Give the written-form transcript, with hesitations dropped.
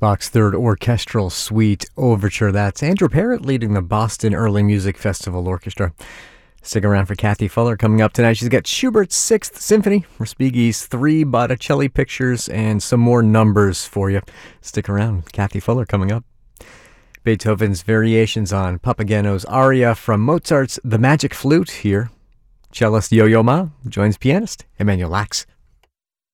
Bach's Third Orchestral Suite Overture. That's Andrew Parrott leading the Boston Early Music Festival Orchestra. Stick around for Kathy Fuller coming up tonight. She's got Schubert's Sixth Symphony, Respighi's 3 Botticelli pictures, and some more numbers for you. Stick around. Kathy Fuller coming up. Beethoven's Variations on Papageno's aria from Mozart's The Magic Flute here. Cellist Yo-Yo Ma joins pianist Emanuel Lax.